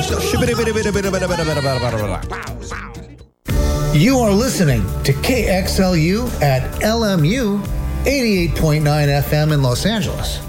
You are listening to KXLU at LMU 88.9 FM in Los Angeles.